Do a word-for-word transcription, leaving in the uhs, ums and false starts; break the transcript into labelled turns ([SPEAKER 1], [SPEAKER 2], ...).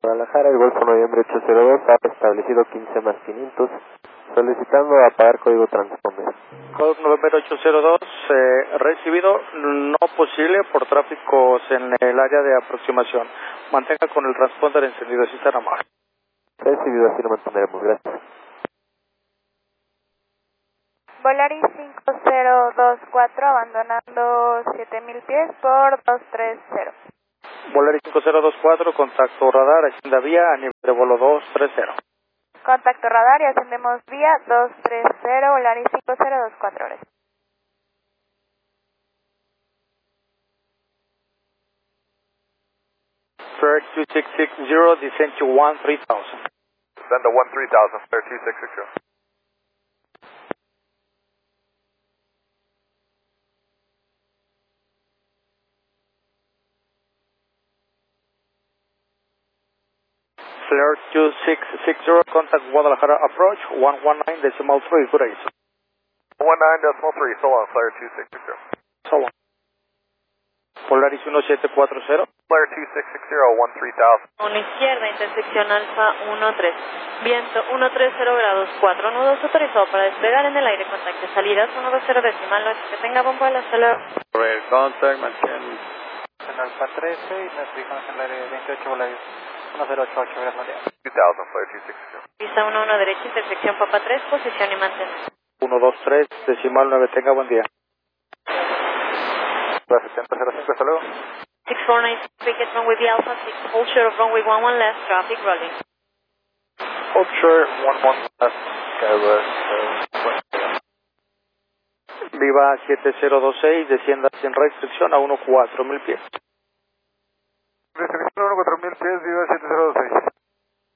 [SPEAKER 1] Guadalajara, el Golfo Noviembre ocho cero dos, ha establecido quince más quinientos, solicitando apagar código transponder.
[SPEAKER 2] Código Noviembre ocho cero dos, eh, recibido, no posible por tráficos en el área de aproximación. Mantenga con el transponder encendido, si está amable.
[SPEAKER 1] Recibido, así lo mantendremos, gracias.
[SPEAKER 3] Volaris cinco cero dos cuatro, abandonando siete mil pies por dos tres cero.
[SPEAKER 2] Volaris cinco cero dos cuatro, contacto radar, hacienda vía a nivel de vuelo dos tres cero.
[SPEAKER 3] Contacto radar y ascendemos vía dos tres cero, Volaris cinco cero dos cuatro. Gracias.
[SPEAKER 2] Fare two six six zero, descend to one three thousand.
[SPEAKER 4] Descend to one three thousand, fare two six six zero.
[SPEAKER 2] Flare two six six zero, contact Guadalajara approach, one one nine decimal three, good day.
[SPEAKER 4] one nine decimal three, so long, flare two six six zero.
[SPEAKER 2] So long. Polaris uno siete cuatro cero.
[SPEAKER 4] Flare two six six zero, one three thousand.
[SPEAKER 5] Una izquierda, intersección alfa uno tres. Viento uno tres cero grados cuatro, nudos autorizado para despegar en el aire, contacto salidas uno dos cero decimal nueve, que tenga buen vuelo, hasta luego.
[SPEAKER 2] Correct, contact, mantén.
[SPEAKER 6] En alfa trece y nos fijamos en el área veintiocho, Volaris uno cero ocho ocho, gracias María.
[SPEAKER 4] two thousand, flare two six six zero.
[SPEAKER 5] Pista uno uno derecha, intersección Papa tres, posición y mantén.
[SPEAKER 2] uno dos tres decimal nueve, tenga buen día.
[SPEAKER 4] setenta cero cinco, hasta luego.
[SPEAKER 5] six four nine, ticket runway V Alpha six, hold short of runway one one left, traffic rolling.
[SPEAKER 4] Hold short, one one left, Skywest,
[SPEAKER 2] Viva siete cero dos seis, descienda sin restricción a uno cuatro mil pies.
[SPEAKER 4] Restricción a uno cuatro mil pies, Viva siete cero dos seis.